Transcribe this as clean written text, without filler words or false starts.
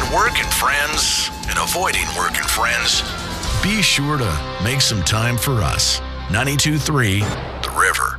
work and friends and avoiding work and friends, be sure to make some time for us. 92.3 The River.